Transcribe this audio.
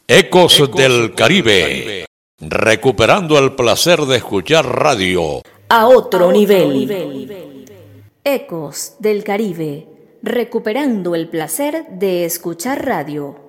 Ecos del Caribe, recuperando el placer de escuchar radio a otro nivel. Ecos del Caribe, recuperando el placer de escuchar radio.